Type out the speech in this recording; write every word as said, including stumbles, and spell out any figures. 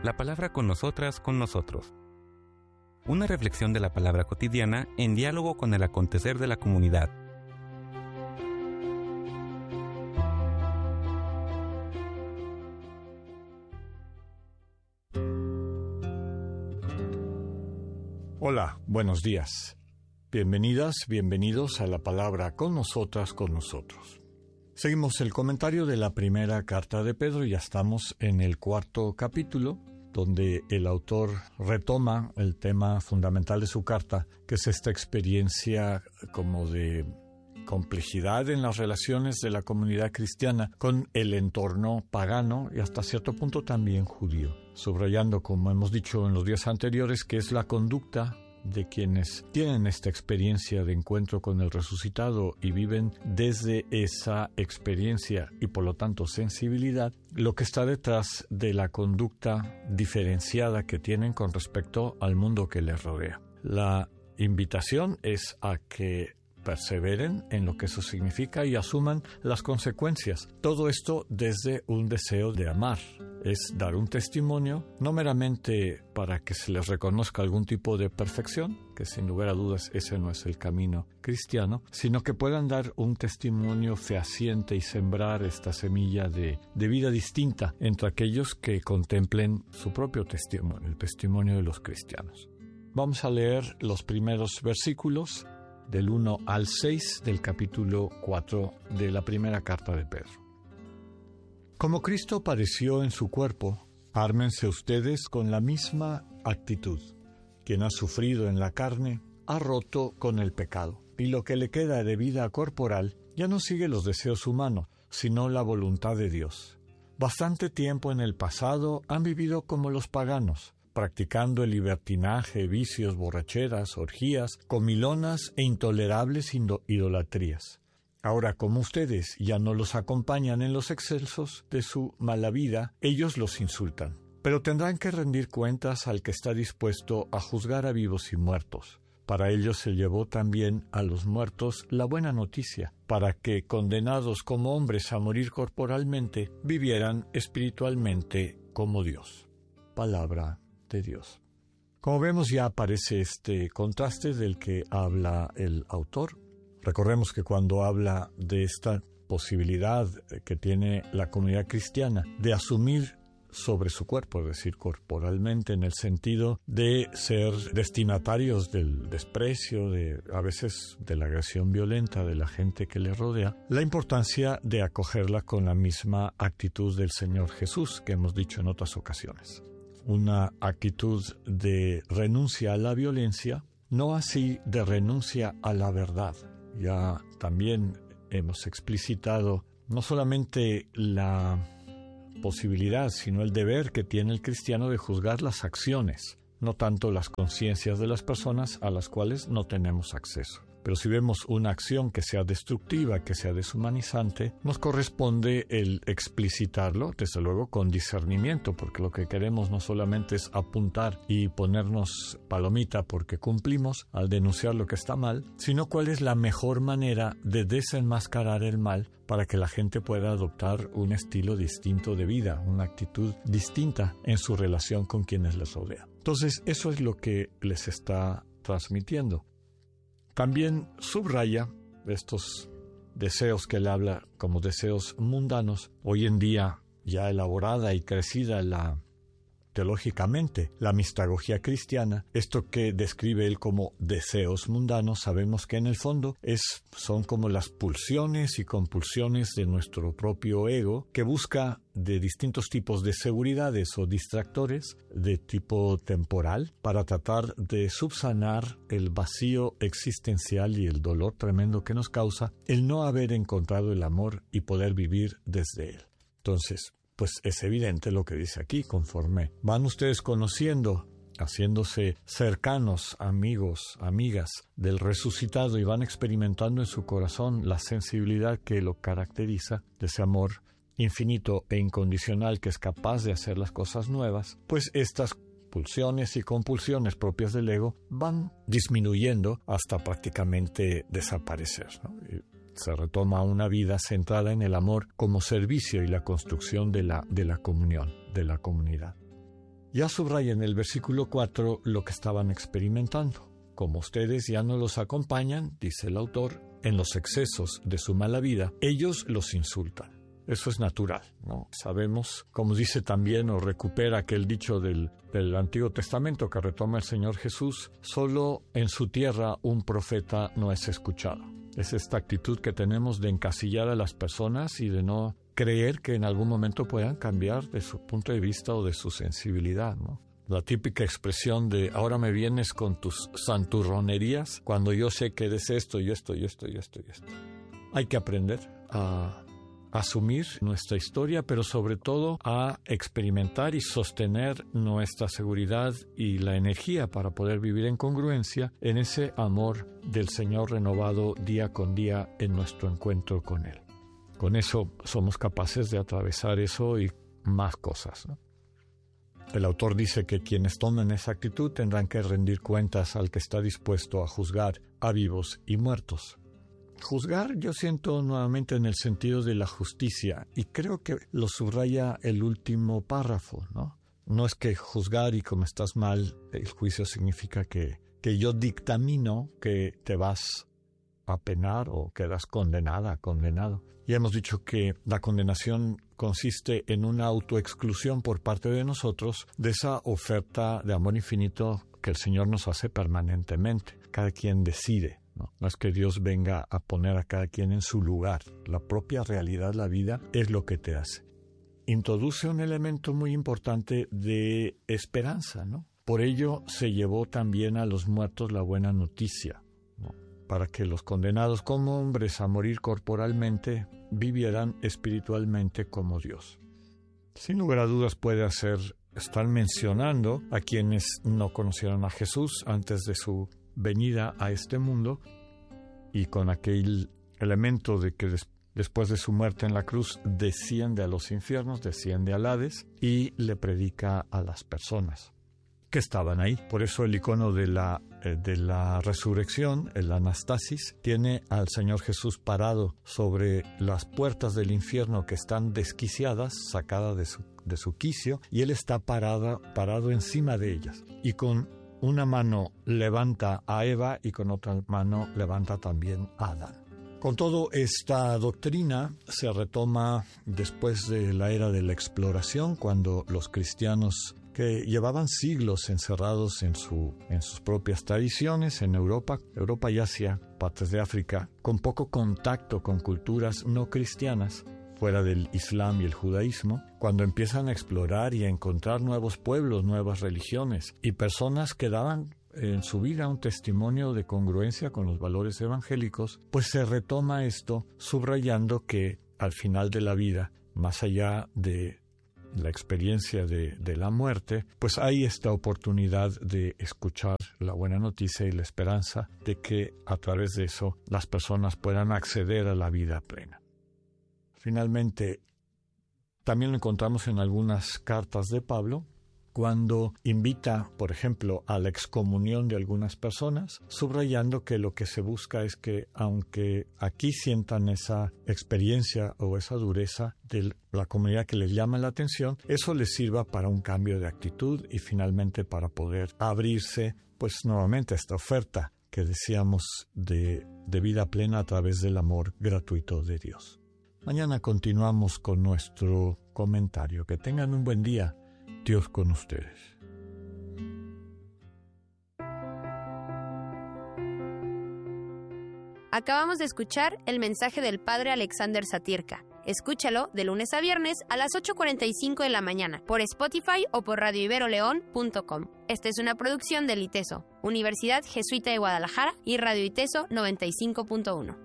La palabra con nosotras, con nosotros. Una reflexión de la palabra cotidiana en diálogo con el acontecer de la comunidad. Hola, buenos días. Bienvenidas, bienvenidos a la palabra con nosotras, con nosotros. Seguimos el comentario de la primera carta de Pedro y ya estamos en el cuarto capítulo, donde el autor retoma el tema fundamental de su carta, que es esta experiencia como de complejidad en las relaciones de la comunidad cristiana con el entorno pagano y hasta cierto punto también judío, subrayando, como hemos dicho en los días anteriores, que es la conducta de quienes tienen esta experiencia de encuentro con el resucitado y viven desde esa experiencia y por lo tanto sensibilidad, lo que está detrás de la conducta diferenciada que tienen con respecto al mundo que les rodea. La invitación es a que perseveren en lo que eso significa y asuman las consecuencias. Todo esto desde un deseo de amar. Es dar un testimonio, no meramente para que se les reconozca algún tipo de perfección, que sin lugar a dudas ese no es el camino cristiano, sino que puedan dar un testimonio fehaciente y sembrar esta semilla de, de vida distinta entre aquellos que contemplen su propio testimonio, el testimonio de los cristianos. Vamos a leer los primeros versículos del uno al seis del capítulo cuatro de la primera carta de Pedro. Como Cristo padeció en su cuerpo, ármense ustedes con la misma actitud. Quien ha sufrido en la carne, ha roto con el pecado, y lo que le queda de vida corporal ya no sigue los deseos humanos, sino la voluntad de Dios. Bastante tiempo en el pasado han vivido como los paganos, practicando el libertinaje, vicios, borracheras, orgías, comilonas e intolerables idolatrías. Ahora, como ustedes ya no los acompañan en los excesos de su mala vida, ellos los insultan. Pero tendrán que rendir cuentas al que está dispuesto a juzgar a vivos y muertos. Para ellos se llevó también a los muertos la buena noticia, para que, condenados como hombres a morir corporalmente, vivieran espiritualmente como Dios. Palabra de Dios. Como vemos, ya aparece este contraste del que habla el autor. Recordemos que cuando habla de esta posibilidad que tiene la comunidad cristiana de asumir sobre su cuerpo, es decir, corporalmente, en el sentido de ser destinatarios del desprecio, de a veces de la agresión violenta de la gente que le rodea, la importancia de acogerla con la misma actitud del Señor Jesús que hemos dicho en otras ocasiones. Una actitud de renuncia a la violencia, no así de renuncia a la verdad. Ya también hemos explicitado no solamente la posibilidad, sino el deber que tiene el cristiano de juzgar las acciones, no tanto las conciencias de las personas a las cuales no tenemos acceso. Pero si vemos una acción que sea destructiva, que sea deshumanizante, nos corresponde el explicitarlo, desde luego con discernimiento, porque lo que queremos no solamente es apuntar y ponernos palomita porque cumplimos al denunciar lo que está mal, sino cuál es la mejor manera de desenmascarar el mal para que la gente pueda adoptar un estilo distinto de vida, una actitud distinta en su relación con quienes les rodean. Entonces, eso es lo que les está transmitiendo. También subraya estos deseos que él habla como deseos mundanos. Hoy en día, ya elaborada y crecida la teológicamente la mistagogía cristiana, esto que describe él como deseos mundanos, sabemos que en el fondo es, son como las pulsiones y compulsiones de nuestro propio ego que busca de distintos tipos de seguridades o distractores de tipo temporal para tratar de subsanar el vacío existencial y el dolor tremendo que nos causa el no haber encontrado el amor y poder vivir desde él. Entonces, pues es evidente lo que dice aquí, conforme van ustedes conociendo, haciéndose cercanos, amigos, amigas del resucitado y van experimentando en su corazón la sensibilidad que lo caracteriza, de ese amor infinito e incondicional que es capaz de hacer las cosas nuevas, pues estas pulsiones y compulsiones propias del ego van disminuyendo hasta prácticamente desaparecer, ¿no? Y se retoma una vida centrada en el amor como servicio y la construcción de la, de la comunión, de la comunidad. Ya subraya en el versículo cuatro lo que estaban experimentando. Como ustedes ya no los acompañan, dice el autor, en los excesos de su mala vida, ellos los insultan. Eso es natural, ¿no? Sabemos, como dice también o recupera aquel dicho del, del Antiguo Testamento que retoma el Señor Jesús, solo en su tierra un profeta no es escuchado. Es esta actitud que tenemos de encasillar a las personas y de no creer que en algún momento puedan cambiar de su punto de vista o de su sensibilidad, ¿no? La típica expresión de ahora me vienes con tus santurronerías cuando yo sé que eres esto y esto y esto y esto y esto. Hay que aprender a asumir nuestra historia, pero sobre todo a experimentar y sostener nuestra seguridad y la energía para poder vivir en congruencia en ese amor del Señor renovado día con día en nuestro encuentro con Él. Con eso somos capaces de atravesar eso y más cosas, ¿no? El autor dice que quienes tomen esa actitud tendrán que rendir cuentas al que está dispuesto a juzgar a vivos y muertos. Juzgar yo siento nuevamente en el sentido de la justicia, y creo que lo subraya el último párrafo, ¿no? No es que juzgar y como estás mal, el juicio significa que, que yo dictamino que te vas a penar o quedas condenada, condenado. Ya hemos dicho que la condenación consiste en una autoexclusión por parte de nosotros de esa oferta de amor infinito que el Señor nos hace permanentemente. Cada quien decide, ¿no? No es que Dios venga a poner a cada quien en su lugar. La propia realidad, la vida, es lo que te hace. Introduce un elemento muy importante de esperanza, ¿no? Por ello se llevó también a los muertos la buena noticia, ¿no? Para que los condenados como hombres a morir corporalmente vivieran espiritualmente como Dios. Sin lugar a dudas puede hacer, están mencionando a quienes no conocieron a Jesús antes de su venida a este mundo y con aquel elemento de que des, después de su muerte en la cruz desciende a los infiernos, desciende al Hades y le predica a las personas que estaban ahí. Por eso el icono de la, eh, de la resurrección, el anastasis, tiene al Señor Jesús parado sobre las puertas del infierno que están desquiciadas, sacadas de su, de su quicio, y Él está parada, parado encima de ellas. Y con una mano levanta a Eva y con otra mano levanta también a Adán. Con todo, esta doctrina se retoma después de la era de la exploración, cuando los cristianos que llevaban siglos encerrados en, su, en sus propias tradiciones en Europa, Europa y Asia, partes de África, con poco contacto con culturas no cristianas, fuera del Islam y el judaísmo, cuando empiezan a explorar y a encontrar nuevos pueblos, nuevas religiones y personas que daban en su vida un testimonio de congruencia con los valores evangélicos, pues se retoma esto subrayando que al final de la vida, más allá de la experiencia de, de la muerte, pues hay esta oportunidad de escuchar la buena noticia y la esperanza de que a través de eso las personas puedan acceder a la vida plena. Finalmente, también lo encontramos en algunas cartas de Pablo, cuando invita, por ejemplo, a la excomunión de algunas personas, subrayando que lo que se busca es que, aunque aquí sientan esa experiencia o esa dureza de la comunidad que les llama la atención, eso les sirva para un cambio de actitud y finalmente para poder abrirse, pues nuevamente a esta oferta que decíamos de, de vida plena a través del amor gratuito de Dios. Mañana continuamos con nuestro comentario. Que tengan un buen día. Dios con ustedes. Acabamos de escuchar el mensaje del Padre Alexander Satirka. Escúchalo de lunes a viernes a las ocho cuarenta y cinco de la mañana por Spotify o por radio ibero león punto com. Esta es una producción del ITESO, Universidad Jesuita de Guadalajara, y Radio ITESO noventa y cinco punto uno.